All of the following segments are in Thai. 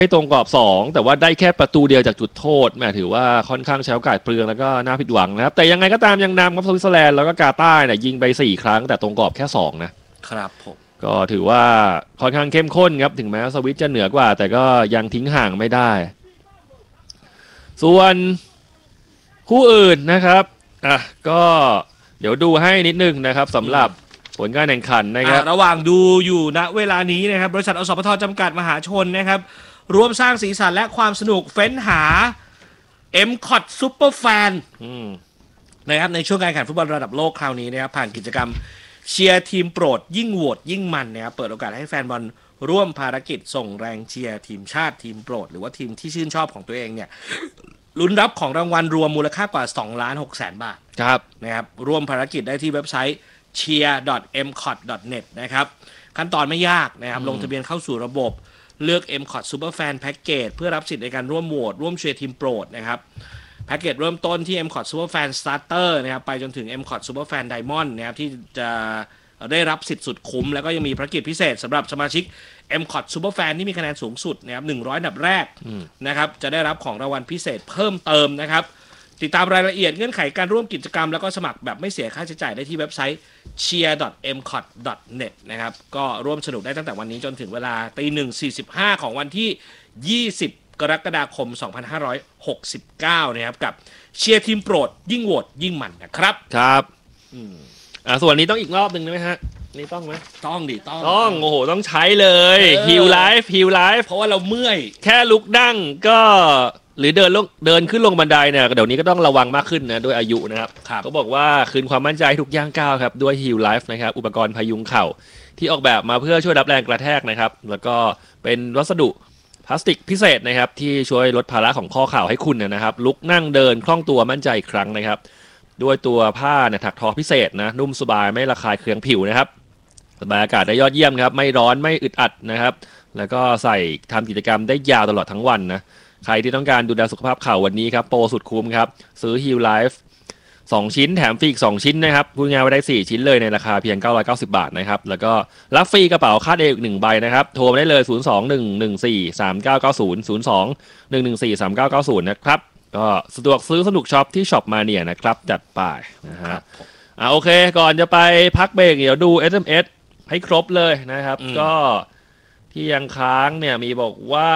ให้ตรงกรอบ2แต่ว่าได้แค่ประตูเดียวจากจุดโทษแหมถือว่าค่อนข้างใช้โอกาสเปลืองแล้วก็น่าผิดหวังนะครับแต่ยังไงก็ตามยังนำครับสวิตเซอร์แลนด์แล้วก็กาตาร์เนี่ยยิงไป4ครั้งแต่ตรงกรอบแค่2นะครับผมก็ถือว่าค่อนข้างเข้มข้นครับถึงแม้สวิตจะเหนือกว่าแต่ก็ยังทิ้งห่างไม่ได้ส่วนคู่อื่นนะครับก็เดี๋ยวดูให้นิดนึงนะครับสำหรับผลการแข่งขันนะครับระหว่างดูอยู่ณเวลานี้นะครับบริษัทอสพทจำกัดมหาชนนะครับร่วมสร้างสีสันและความสนุกเฟ้นหา MCOT Super Fan นะครับในช่วงการแข่งฟุตบอลระดับโลกคราวนี้นะครับผ่านกิจกรรมเชียร์ทีมโปรดยิ่งโหวตยิ่งมันนะครับเปิดโอกาสให้แฟนบอลร่วมภารกิจส่งแรงเชียร์ทีมชาติทีมโปรดหรือว่าทีมที่ชื่นชอบของตัวเองเนี่ยลุ้นรับของรางวัลรวมมูลค่ากว่า 2,600,000 บาทครับนะครับร่วมภารกิจได้ที่เว็บไซต์ cheer.mcot.net นะครับขั้นตอนไม่ยากนะครับลงทะเบียนเข้าสู่ระบบเลือก MCOT Superfan Package เพื่อรับสิทธิ์ในการร่วมโหวตร่วมเชียร์ทีมโปรดนะครับแพ็กเกจเริ่มต้นที่ MCOT Superfan Starter นะครับไปจนถึง MCOT Superfan Diamond นะครับที่จะได้รับสิทธิ์สุดคุ้มแล้วก็ยังมีภารกิจพิเศษสำหรับสมาชิก MCOT Superfan ที่มีคะแนนสูงสุดนะครับ100อันดับแรกนะครับจะได้รับของรางวัลพิเศษเพิ่มเติมนะครับติดตามรายละเอียดเงื่อนไขการร่วมกิจกรรมแล้วก็สมัครแบบไม่เสียค่าใช้จ่ายได้ที่เว็บไซต์ cheer.mcot.net นะครับก็ร่วมสนุกได้ตั้งแต่วันนี้จนถึงเวลา 1:45 ของวันที่ 20 กรกฎาคม 2569 นะครับกับเชียร์ทีมโปรดยิ่งโหวตยิ่งมันนะครับครับส่วนนี้ต้องอีกรอบหนึ่งไหมฮะนี่ต้องไหมต้องโอ้โหต้องใช้เลยฮิวไลฟ์เพราะว่าเราเมื่อยแค่ลุกนั่งก็หรือเดินขึ้นลงบันไดเนี่ยเดี๋ยวนี้ก็ต้องระวังมากขึ้นนะด้วยอายุนะครับเขาบอกว่าคืนความมั่นใจทุกย่างก้าวครับด้วยฮิวไลฟ์นะครับอุปกรณ์พยุงเข่าที่ออกแบบมาเพื่อช่วยรับแรงกระแทกนะครับแล้วก็เป็นวัสดุพลาสติกพิเศษนะครับที่ช่วยลดภาระของข้อเข่าให้คุณนะครับลุกนั่งเดินคล่องตัวมั่นใจอีกครั้งนะครับด้วยตัวผ้าเนี่ยถักทอพิเศษนะนุ่มสบายไม่ระคายเคืองผิวนะครับสบายอากาศได้ยอดเยี่ยมครับไม่ร้อนไม่อึดอัดนะครับแล้วก็ใส่ทำกิจกรรมได้ยาวตลอดทั้งวันนะใครที่ต้องการดูแลสุขภาพเข่าวันนี้ครับโปรสุดคุ้มครับซื้อ Heal Life 2 ชิ้นแถมฟรีอีก2ชิ้นนะครับพูดง่ายว่าได้4ชิ้นเลยในราคาเพียง990 บาทนะครับแล้วก็รับฟรีกระเป๋าคาดเอวอีก1ใบนะครับโทรมาได้เลย02-114-3990 นะครับก็สะดวกซื้อสนุกช็อปที่ช็อปมาเนี่ยนะครับจัดไปนะฮะโอเคก่อนจะไปพักเบรกเดี๋ยวดู SMS ให้ครบเลยนะครับก็ที่ยังค้างเนี่ยมีบอกว่า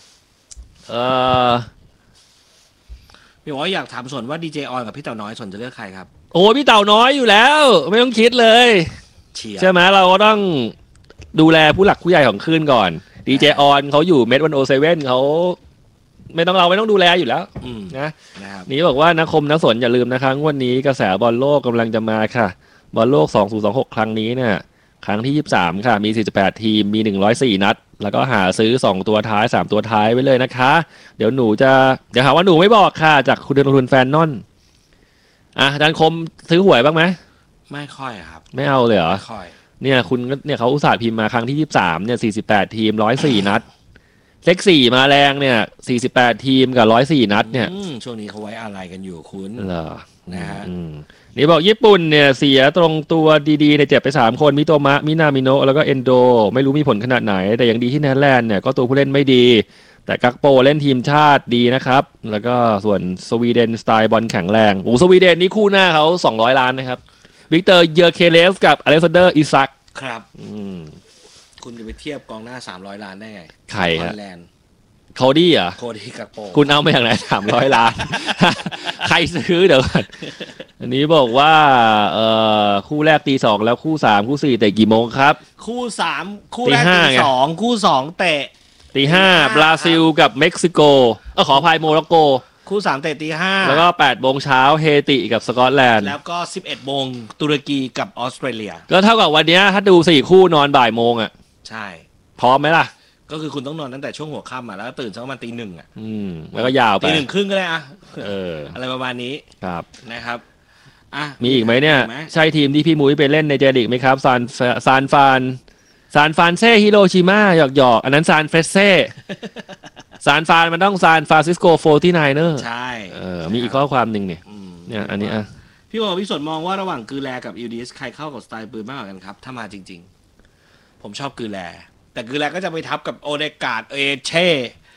พี่บอกว่าอยากถามส่วนว่าดีเจออนกับพี่เต่าน้อยส่วนจะเลือกใครครับโอ้พี่เต่าน้อยอยู่แล้วไม่ต้องคิดเลยใช่ไหมเราก็ต้องดูแลผู้หลักผู้ใหญ่ของคลื่นก่อนดีเจออนเขาอยู่เมด107เขาไม่ต้องดูแลอยู่แล้วนะนี่บอกว่านักคมนักสนอย่าลืมนะคะวันนี้กระแสบอลโลกกำลังจะมาค่ะบอลโลก2026ครั้งนี้เนี่ยครั้งที่23ค่ะมี48ทีมมี104นัดแล้วก็หาซื้อ2ตัวท้าย3ตัวท้ายไว้เลยนะคะเดี๋ยวหาว่าหนูไม่บอกค่ะจากคุณเดินลงทุนแฟนนอนอาจารย์คมซื้อหวยบ้างไหมไม่ค่อยครับไม่เอาเลยเหรอไม่ค่อยเนี่ยคุณเนี่ยเขาอุตส่าห์พิมพ์มาครั้งที่23เนี่ย48ทีม104นัดเลข4มาแรงเนี่ย48ทีมกับ104นัดเนี่ยช่วงนี้เขาไว้อะไรกันอยู่คุณเหรอนะฮะนี่บอกญี่ปุ่นเนี่ยเสียตรงตัวดีๆเนี่ยเจ็บไป3คนมิโตมะมินามิโนะแล้วก็เอนโดไม่รู้มีผลขนาดไหนแต่อย่างดีที่เนเธอร์แลนด์เนี่ยก็ตัวผู้เล่นไม่ดีแต่กักโปเล่นทีมชาติดีนะครับแล้วก็ส่วนสวีเดนสไตล์บอลแข็งแรงโอ้สวีเดนนี่คู่หน้าเขา200 ล้านนะครับวิกเตอร์เยอร์เคเลสกับอเล็กซานเดอร์อิซักครับคุณจะไปเทียบกองหน้า300 ล้านได้ไงใครครับโคดี้กักโปคุณเอามาอย่างไร300 ล้านใครซื้อเดี๋ยวก่อนอันนี้บอกว่าคู่แรกตี 2แล้วคู่3คู่4เตะกี่โมงครับคู่3คู่แรกตี 2คู่2เตะตี 5บราซิลกับเม็กซิโกขออภัยโมร็อกโกคู่3เตะตี 5 แล้วก็8 โมงเช้าเฮติกับสกอตแลนด์แล้วก็11 โมงตุรกีกับออสเตรเลียก็เท่ากับวันนี้ถ้าดู4คู่นอนบ่ายโมงใช่พร้อมไหมล่ะก็คือคุณต้องนอนตั้งแต่ช่วงหัวค่ำแล้วตื่นสักประมาณตี 1 แล้วก็ยาวไปตี 1 ครึ่งก็ได้อะไรประมาณนี้ครับนะครับมีอีกไหมเนี่ยใช่ทีมที่พี่มุ้ยไปเล่นในเจลีกไหมครับซานฟานเซ่ฮิโรชิมาหยอกอันนั้นซานเฟรเซ่ซานฟานมันต้องซานฟรานซิสโก49ers ใช่มีอีกข้อความหนึ่งเนี่ยอันนี้พี่บอกพี่สดมองว่าระหว่างกือแลกับอิลดิสใครเข้ากับสไตล์ปืนมากกว่ากันครับถ้ามาจริงๆผมชอบกือแลแต่กือแลก็จะไปทับกับโอเดกาดเอเช่